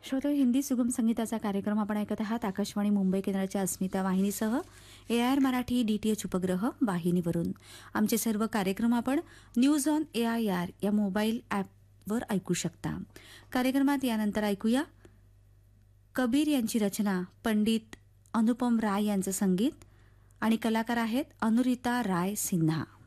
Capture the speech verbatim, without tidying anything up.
श्रोते, हिंदी सुगम संगीताचा कार्यक्रम आपण ऐकत आहात आकाशवाणी मुंबई केंद्राच्या अस्मिता वाहिनीसह ए I R Marathi D T H उपग्रह वाहिनीवरून. आमचे सर्व कार्यक्रम आपण news on A I R या मोबाईल ॲपवर ऐकू शकता. कार्यक्रमात यानंतर ऐकूया कबीर यांची रचना, पंडित अनुपम राय यांचं संगीत आणि कलाकार आहेत अनुरिता राय सिन्हा.